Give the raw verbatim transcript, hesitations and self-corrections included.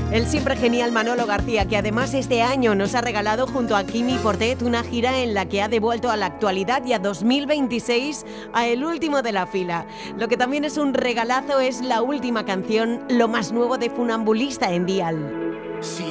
El siempre genial Manolo García, que además este año nos ha regalado junto a Quimi Portet una gira en la que ha devuelto a la actualidad y a dos mil veintiséis a el último de la fila. Lo que también es un regalazo es la última canción, lo más nuevo de Funambulista en Dial. Sí.